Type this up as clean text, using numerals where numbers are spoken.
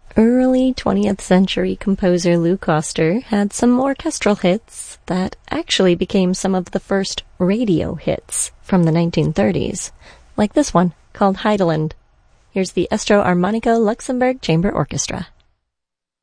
Early 20th century composer Lou Koster had some orchestral hits that actually became some of the first radio hits from the 1930s, like this one called Heideland. Here's the Estro Armonico Luxembourg Chamber Orchestra.